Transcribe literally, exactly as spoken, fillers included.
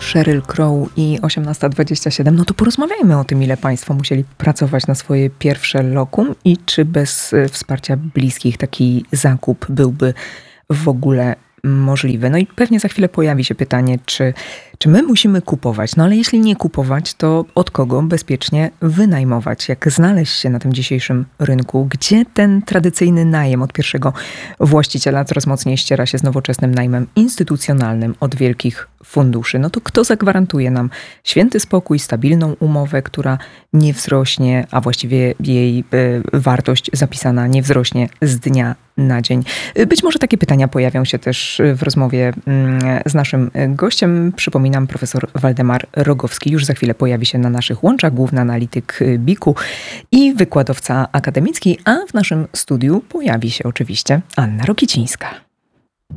Sheryl Crow i osiemnasta dwadzieścia siedem, no to porozmawiajmy o tym, ile państwo musieli pracować na swoje pierwsze lokum i czy bez wsparcia bliskich taki zakup byłby w ogóle możliwy. No i pewnie za chwilę pojawi się pytanie, czy, czy my musimy kupować? No ale jeśli nie kupować, to od kogo bezpiecznie wynajmować? Jak znaleźć się na tym dzisiejszym rynku? Gdzie ten tradycyjny najem od pierwszego właściciela coraz mocniej ściera się z nowoczesnym najmem instytucjonalnym od wielkich funduszy? No to kto zagwarantuje nam święty spokój, stabilną umowę, która nie wzrośnie, a właściwie jej y, wartość zapisana nie wzrośnie z dnia na dzień? Być może takie pytania pojawią się też w rozmowie z naszym gościem. Przypominam, profesor Waldemar Rogowski już za chwilę pojawi się na naszych łączach, główny analityk biku i wykładowca akademicki, a w naszym studiu pojawi się oczywiście Anna Rokicińska.